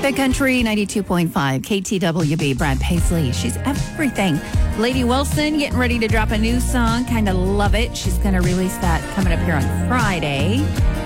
The Country 92.5, KTWB, Brad Paisley. She's everything. Lady Wilson getting ready to drop a new song. Kind of love it. She's going to release that coming up here on Friday.